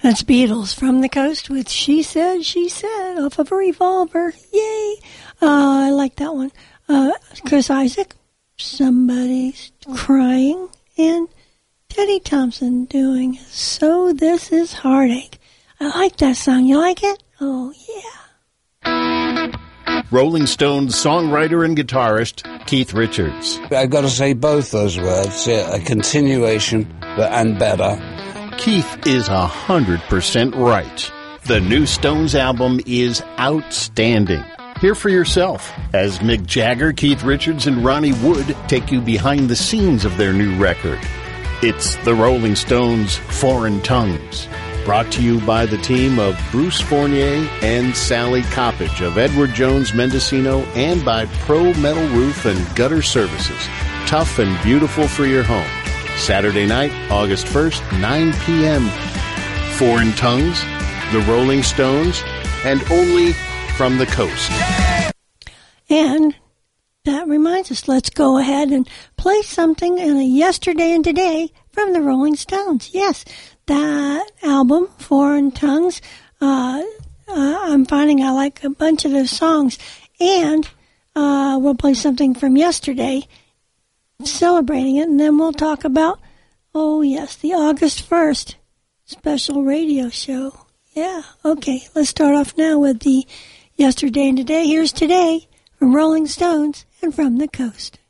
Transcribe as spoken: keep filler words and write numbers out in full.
That's Beatles from the Coast with She Said, She Said off of a Revolver. Yay! Uh, I like that one. Uh, Chris Isaak, Somebody's Crying, and Teddy Thompson doing So This Is Heartache. I like that song. You like it? Oh, yeah. Rolling Stones songwriter and guitarist Keith Richards. I've got to say both those words, yeah, a continuation and better. Keith is a hundred percent right. The new Stones album is outstanding. Hear for yourself as Mick Jagger, Keith Richards, and Ronnie Wood take you behind the scenes of their new record. It's the Rolling Stones' Foreign Tongues, brought to you by the team of Bruce Fournier and Sally Coppage of Edward Jones Mendocino, and by Pro Metal Roof and Gutter Services. Tough and beautiful for your home. Saturday night, August first, nine p.m. Foreign Tongues, the Rolling Stones, and only from the coast. And that reminds us, let's go ahead and play something in a Yesterday and Today from the Rolling Stones. Yes, that album, Foreign Tongues, uh, uh, I'm finding I like a bunch of those songs. And uh, we'll play something from yesterday, celebrating it, and then we'll talk about, oh yes, the August first special radio show. Yeah, okay, let's start off now with the Yesterday and Today. Here's Today from Rolling Stones and From the Coast.